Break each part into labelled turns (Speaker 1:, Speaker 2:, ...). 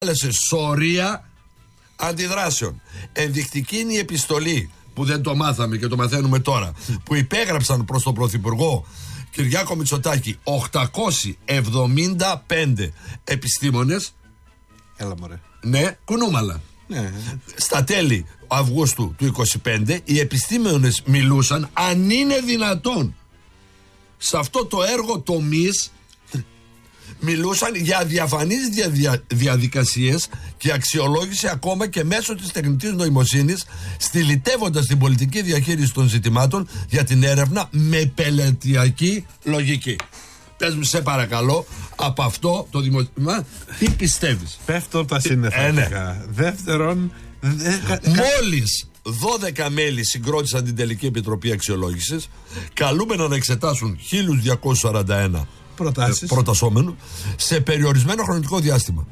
Speaker 1: σωρία αντιδράσεων. Ενδεικτική είναι η επιστολή που δεν το μάθαμε και το μαθαίνουμε τώρα, που υπέγραψαν προς τον Πρωθυπουργό Κυριάκο Μητσοτάκη 875 επιστήμονες.
Speaker 2: Έλα μωρέ.
Speaker 1: Ναι, κουνούμαλα.
Speaker 2: Ναι.
Speaker 1: Στα τέλη Αυγούστου του 25 οι επιστήμονες μιλούσαν, αν είναι δυνατόν, σε αυτό το έργο τομής, μιλούσαν για διαφανείς διαδικασίες και αξιολόγηση ακόμα και μέσω της τεχνητής νοημοσύνης, στυλιτεύοντας την πολιτική διαχείριση των ζητημάτων για την έρευνα με πελετειακή λογική. Πες μου σε παρακαλώ, από αυτό το δημοσίευμα τι πιστεύεις?
Speaker 2: Πέφτω από τα σύννεφα.
Speaker 1: Ναι.
Speaker 2: Δεύτερον,
Speaker 1: μόλις 12 μέλη συγκρότησαν την τελική επιτροπή αξιολόγησης, καλούμενα να εξετάσουν 1241 προτασσόμενου σε περιορισμένο χρονικό διάστημα.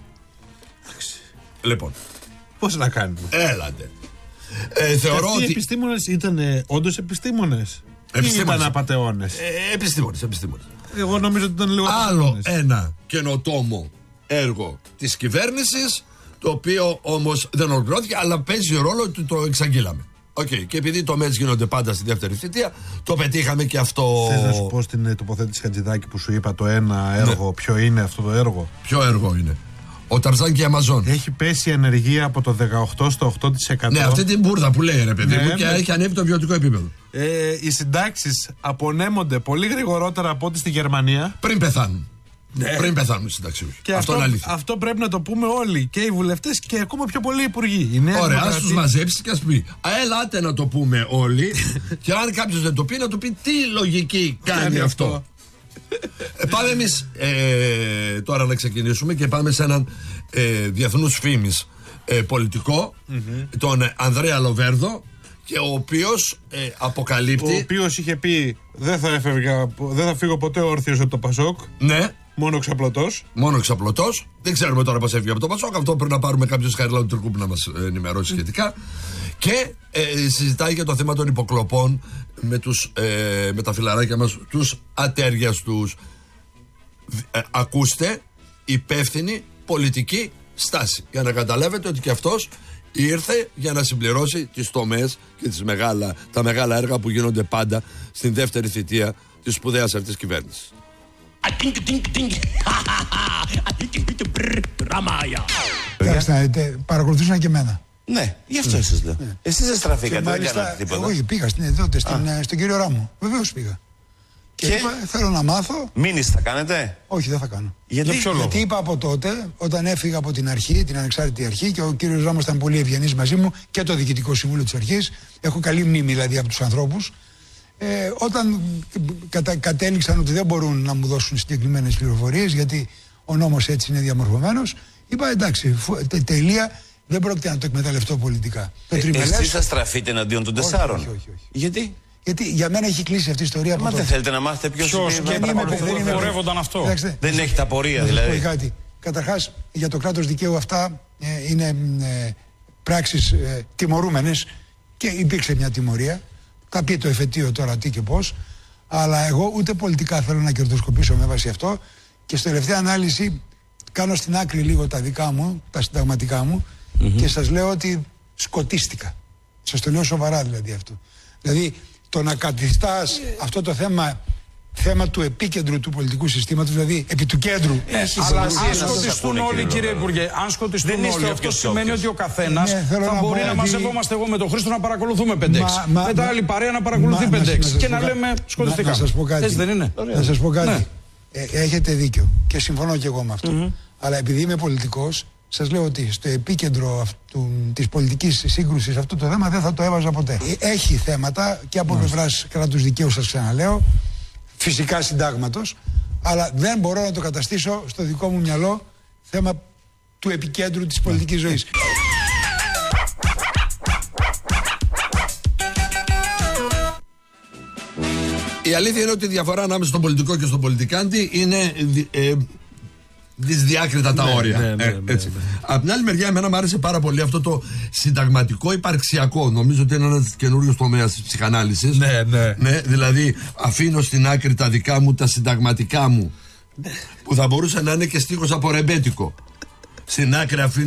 Speaker 1: Λοιπόν,
Speaker 2: πώς να κάνουμε?
Speaker 1: Έλατε. Θεωρώ
Speaker 2: αυτοί
Speaker 1: ότι
Speaker 2: οι επιστήμονες ήταν όντως επιστήμονες ή ήταν απατεώνες?
Speaker 1: Επιστήμονες.
Speaker 2: Εγώ νομίζω ότι ήταν λίγο
Speaker 1: Άλλο
Speaker 2: απατεώνες.
Speaker 1: ένα καινοτόμο έργο της κυβέρνησης, το οποίο όμως δεν ολοκληρώθηκε, αλλά παίζει ρόλο ότι το εξαγγείλαμε. Okay. Και επειδή οι τομές γίνονται πάντα στη δεύτερη θητεία, το πετύχαμε και αυτό.
Speaker 2: Θες να σου πω στην τοποθέτηση Χατζηδάκη που σου είπα το ένα έργο, ναι. Ποιο είναι αυτό το έργο?
Speaker 1: Ποιο έργο είναι? Ο Ταρζάν και η Αμαζόν.
Speaker 2: Έχει πέσει η ανεργία από το 18% στο 8%.
Speaker 1: Ναι, αυτή την μπουρδα που λέει ρε παιδί μου, και έχει ανέβει το βιωτικό επίπεδο.
Speaker 2: Οι συντάξεις απονέμονται πολύ γρηγορότερα από ό,τι στη Γερμανία.
Speaker 1: Πριν πεθάνουν. Ναι. Πριν πεθάνουν οι συνταξιούχοι.
Speaker 2: Αυτό
Speaker 1: είναι αλήθεια.
Speaker 2: Αυτό πρέπει να το πούμε όλοι, και οι βουλευτές και ακόμα πιο πολλοί υπουργοί.
Speaker 1: Ωραία, ας τους μαζέψει και ας πει. Ελάτε να το πούμε όλοι. Και αν κάποιος δεν το πει, να του πει τι λογική κάνει αυτό. Πάμε εμείς τώρα να ξεκινήσουμε και πάμε σε έναν διεθνούς φήμης πολιτικό, τον Ανδρέα Λοβέρδο, και ο οποίος αποκαλύπτει.
Speaker 2: Ο οποίος είχε πει δεν θα φύγω ποτέ όρθιος από το Πασόκ.
Speaker 1: Ναι.
Speaker 2: Μόνο ξαπλωτός.
Speaker 1: Δεν ξέρουμε τώρα πώς έφυγε από το Πασόκ. Αυτό πρέπει να πάρουμε κάποιο Χαριλάου Τουρκού που να μας ενημερώσει σχετικά. Και συζητάει για το θέμα των υποκλοπών με τα φιλαράκια μας, τους ατέριαστους. Ακούστε, υπεύθυνη πολιτική στάση. Για να καταλάβετε ότι και αυτός ήρθε για να συμπληρώσει τις τομές και τα μεγάλα έργα που γίνονται πάντα στην δεύτερη θητεία της σπουδαίας αυτής κυβέρνησης.
Speaker 3: Κοιτάξτε να δείτε, παρακολουθούσαν και εμένα.
Speaker 4: Ναι, γι' αυτό σας λέω. Εσείς δεν στραφήκατε, δεν κάνατε τίποτα.
Speaker 3: Εγώ πήγα στον κύριο Ράμο. Βεβαίως πήγα. Και είπα, θέλω να μάθω.
Speaker 4: Μήνυση θα κάνετε?
Speaker 3: Όχι, δεν θα κάνω.
Speaker 4: Γιατί
Speaker 3: είπα από τότε, όταν έφυγα από την αρχή, την ανεξάρτητη αρχή, και ο κύριος Ράμος ήταν πολύ ευγενής μαζί μου και το Διοικητικό Συμβούλιο της Αρχής. Έχω καλή μνήμη δηλαδή από τους ανθρώπους. Όταν κατέληξαν ότι δεν μπορούν να μου δώσουν συγκεκριμένες πληροφορίες, γιατί ο νόμος έτσι είναι διαμορφωμένος, είπα εντάξει, τελεία, δεν πρόκειται να το εκμεταλλευτώ πολιτικά.
Speaker 4: Εσείς θα στραφείτε εναντίον των 4?
Speaker 3: Όχι.
Speaker 4: Γιατί?
Speaker 3: Γιατί για μένα έχει κλείσει αυτή η ιστορία.
Speaker 4: Μα δεν θέλετε να μάθετε ποιος
Speaker 5: πορεύονταν αυτό?
Speaker 4: Δεν έχετε απορία δηλαδή?
Speaker 3: Κάτι. Καταρχάς, για το κράτος δικαίου αυτά είναι πράξεις τιμωρούμενες και υπήρξε μια τιμωρία. Θα πει το εφετείο τώρα τι και πώς. Αλλά εγώ ούτε πολιτικά θέλω να κερδοσκοπήσω με βάση αυτό. Και στη τελευταία ανάλυση κάνω στην άκρη λίγο τα δικά μου, τα συνταγματικά μου, και σας λέω ότι σκοτίστηκα. Σας το λέω σοβαρά δηλαδή αυτό. Δηλαδή το να καθιστάς αυτό το θέμα του επίκεντρου του πολιτικού συστήματος, δηλαδή επί του κέντρου.
Speaker 5: Αλλά αν σκοτιστούν όλοι, κύριε Υπουργέ, αν σκοτιστούν όλοι, αυτό σημαίνει ότι ο καθένας θα μπορεί να μαζευόμαστε εγώ με τον Χρήστο να παρακολουθούμε 5-6. Μετά άλλη παρέα να παρακολουθεί 5-6. Και να λέμε σκοτιστικά.
Speaker 3: Να σας πω κάτι.
Speaker 5: Έτσι δεν είναι?
Speaker 3: Να σας πω κάτι. Έχετε δίκιο και συμφωνώ και εγώ με αυτό. Αλλά επειδή είμαι πολιτικός, σας λέω ότι στο επίκεντρο της πολιτικής σύγκρουσης αυτό το θέμα δεν θα το έβαζα ποτέ. Έχει θέματα και από πλευράς κράτους δικαίου, σας ξαναλέω, φυσικά συντάγματος, αλλά δεν μπορώ να το καταστήσω στο δικό μου μυαλό θέμα του επικέντρου της πολιτικής ζωής.
Speaker 1: Η αλήθεια είναι ότι η διαφορά ανάμεσα στον πολιτικό και στον πολιτικάντη είναι δυσδιάκριτα τα όρια. Έτσι. Απ' την άλλη μεριά, εμένα μου άρεσε πάρα πολύ αυτό το συνταγματικό υπαρξιακό. Νομίζω ότι είναι ένας καινούριος τομέας της ψυχανάλυσης. Ναι, δηλαδή αφήνω στην άκρη τα δικά μου, τα συνταγματικά μου, που θα μπορούσε να είναι και στίχος από ρεμπέτικο. Στην άκρη αφήνω